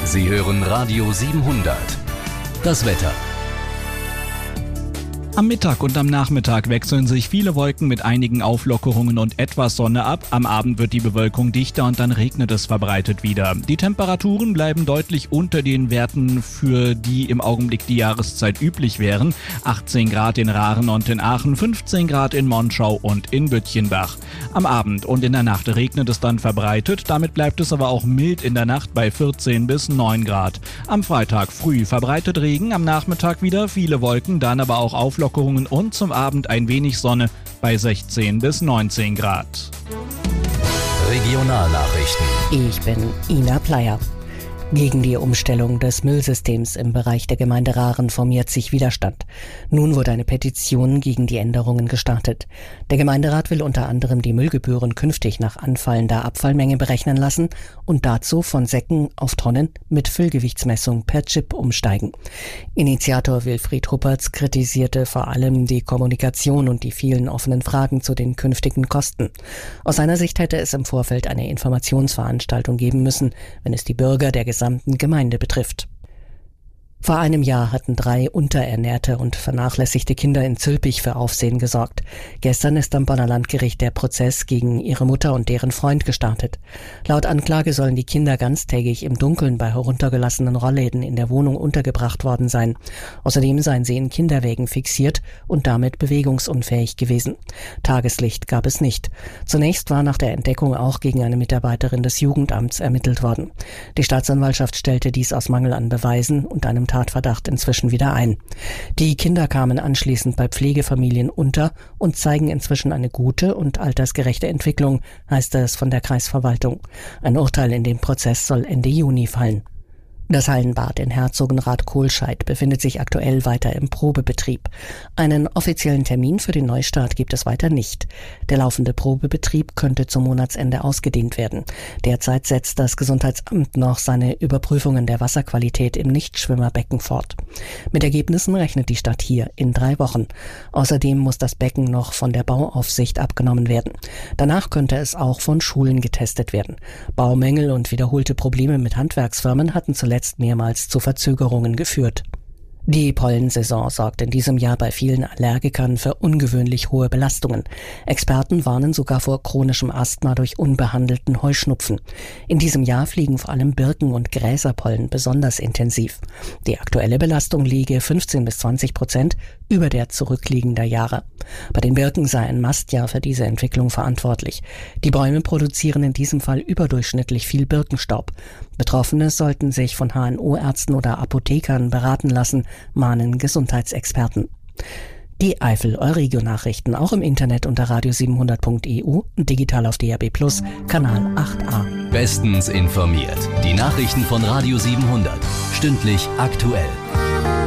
Sie hören Radio 700. Das Wetter. Am Mittag und am Nachmittag wechseln sich viele Wolken mit einigen Auflockerungen und etwas Sonne ab. Am Abend wird die Bewölkung dichter und dann regnet es verbreitet wieder. Die Temperaturen bleiben deutlich unter den Werten, für die im Augenblick die Jahreszeit üblich wären. 18 Grad in Rahren und in Aachen, 15 Grad in Monschau und in Bütchenbach. Am Abend und in der Nacht regnet es dann verbreitet. Damit bleibt es aber auch mild in der Nacht bei 14 bis 9 Grad. Am Freitag früh verbreitet Regen, am Nachmittag wieder viele Wolken, dann aber auch Auflockerungen und zum Abend ein wenig Sonne bei 16 bis 19 Grad. Regionalnachrichten. Ich bin Ina Pleyer. Gegen die Umstellung des Müllsystems im Bereich der Gemeinde Rahren formiert sich Widerstand. Nun wurde eine Petition gegen die Änderungen gestartet. Der Gemeinderat will unter anderem die Müllgebühren künftig nach anfallender Abfallmenge berechnen lassen und dazu von Säcken auf Tonnen mit Füllgewichtsmessung per Chip umsteigen. Initiator Wilfried Huppertz kritisierte vor allem die Kommunikation und die vielen offenen Fragen zu den künftigen Kosten. Aus seiner Sicht hätte es im Vorfeld eine Informationsveranstaltung geben müssen, wenn es die Bürger der gesamten Gemeinde betrifft. Vor einem Jahr hatten 3 unterernährte und vernachlässigte Kinder in Zülpich für Aufsehen gesorgt. Gestern ist am Bonner Landgericht der Prozess gegen ihre Mutter und deren Freund gestartet. Laut Anklage sollen die Kinder ganztägig im Dunkeln bei heruntergelassenen Rollläden in der Wohnung untergebracht worden sein. Außerdem seien sie in Kinderwägen fixiert und damit bewegungsunfähig gewesen. Tageslicht gab es nicht. Zunächst war nach der Entdeckung auch gegen eine Mitarbeiterin des Jugendamts ermittelt worden. Die Staatsanwaltschaft stellte dies aus Mangel an Beweisen und einem Tatverdacht inzwischen wieder ein. Die Kinder kamen anschließend bei Pflegefamilien unter und zeigen inzwischen eine gute und altersgerechte Entwicklung, heißt es von der Kreisverwaltung. Ein Urteil in dem Prozess soll Ende Juni fallen. Das Hallenbad in Herzogenrath-Kohlscheid befindet sich aktuell weiter im Probebetrieb. Einen offiziellen Termin für den Neustart gibt es weiter nicht. Der laufende Probebetrieb könnte zum Monatsende ausgedehnt werden. Derzeit setzt das Gesundheitsamt noch seine Überprüfungen der Wasserqualität im Nichtschwimmerbecken fort. Mit Ergebnissen rechnet die Stadt hier in 3 Wochen. Außerdem muss das Becken noch von der Bauaufsicht abgenommen werden. Danach könnte es auch von Schulen getestet werden. Baumängel und wiederholte Probleme mit Handwerksfirmen hatten zuletzt mehrmals zu Verzögerungen geführt. Die Pollensaison sorgt in diesem Jahr bei vielen Allergikern für ungewöhnlich hohe Belastungen. Experten warnen sogar vor chronischem Asthma durch unbehandelten Heuschnupfen. In diesem Jahr fliegen vor allem Birken- und Gräserpollen besonders intensiv. Die aktuelle Belastung liege 15 bis 20% über der zurückliegender Jahre. Bei den Birken sei ein Mastjahr für diese Entwicklung verantwortlich. Die Bäume produzieren in diesem Fall überdurchschnittlich viel Birkenstaub. Betroffene sollten sich von HNO-Ärzten oder Apothekern beraten lassen, mahnen Gesundheitsexperten. Die Eifel-Euregio-Nachrichten auch im Internet unter radio700.eu und digital auf DAB+, Kanal 8a. Bestens informiert. Die Nachrichten von Radio 700. Stündlich aktuell.